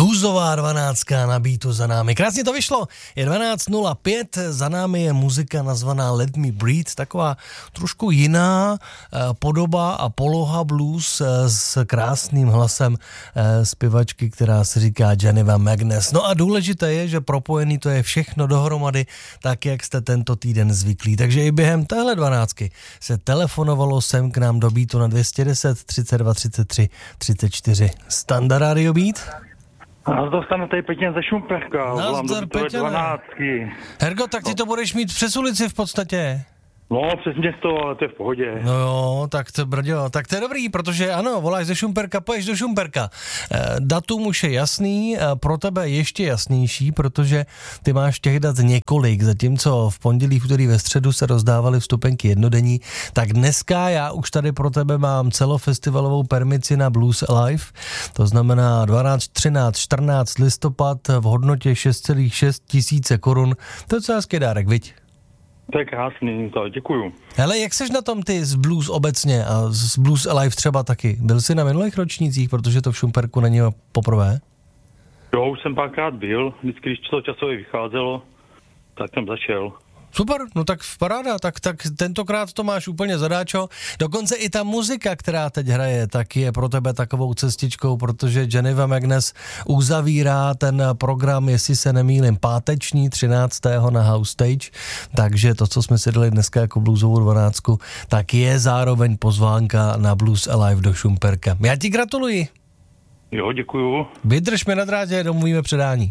Bluesová 12 na beatu za námi. Krásně to vyšlo. Je 12:05, za námi je muzika nazvaná Let Me Breathe, taková trošku jiná podoba a poloha blues s krásným hlasem zpěvačky, která se říká Geneva Magness. No a důležité je, že propojený to je všechno dohromady, tak jak jste tento týden zvyklí. Takže i během téhle 12 se telefonovalo sem k nám do beatu na 210 32 33 34. Standard Radio Beat. Dostanu tady Peťan ze Šumperka. Nazdar, Peťane. Hergo, tak ty to budeš mít přes ulici v podstatě. No, přes město, ale to je v pohodě. No jo, tak to brďo, tak to je dobrý, protože ano, voláš ze Šumperka, poješ do Šumperka. Datum už je jasný, pro tebe ještě jasnější, protože ty máš těch dat několik, zatímco v pondělí, v úterý, ve středu se rozdávaly vstupenky jednodenní, tak dneska já už tady pro tebe mám celofestivalovou permici na Blues Alive, to znamená 12, 13, 14 listopad v hodnotě 6,6 tisíce korun, to je docela hezký dárek, viď? To je krásný, to děkuju. Hele, jak seš na tom ty z blues obecně a z Blues Alive třeba taky? Byl jsi na minulých ročnících, protože to v Šumperku není poprvé? Jo, už jsem párkrát byl, vždycky, když to časově vycházelo, tak jsem začal. Super, no tak paráda, tak tentokrát to máš úplně zadáčo. Dokonce i ta muzika, která teď hraje, tak je pro tebe takovou cestičkou, protože Geneva Magness uzavírá ten program, jestli se nemýlím, páteční 13. na House Stage, takže to, co jsme si dali dneska jako bluesovou 12, tak je zároveň pozvánka na Blues Alive do Šumperka. Já ti gratuluji. Jo, děkuju. Vydrž mě na drátě, domluvíme předání.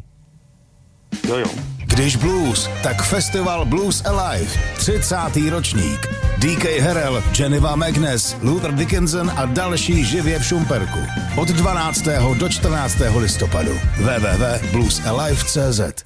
Jo. Když blues, tak festival Blues Alive, 30. ročník. DK Harrell, Geneva Magness, Luther Dickinson a další živě v Šumperku. Od 12. do 14. listopadu. www.bluesalive.cz